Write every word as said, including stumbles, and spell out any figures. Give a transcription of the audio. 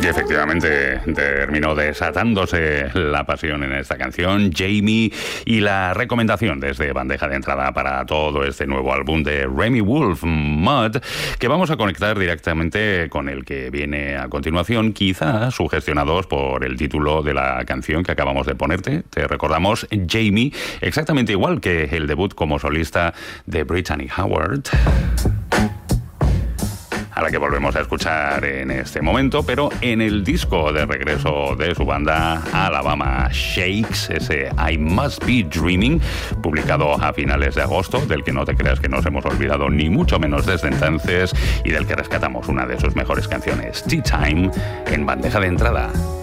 Y efectivamente terminó desatándose la pasión en esta canción, Jamie, y la recomendación desde bandeja de entrada para todo este nuevo álbum de Remi Wolf, Mud, que vamos a conectar directamente con el que viene a continuación, quizás sugestionados por el título de la canción que acabamos de ponerte. Te recordamos, Jamie, exactamente igual que el debut como solista de Brittany Howard, a la que volvemos a escuchar en este momento, pero en el disco de regreso de su banda, Alabama Shakes, ese I Must Be Dreaming, publicado a finales de agosto, del que no te creas que nos hemos olvidado ni mucho menos desde entonces, y del que rescatamos una de sus mejores canciones, Tea Time, en bandeja de entrada.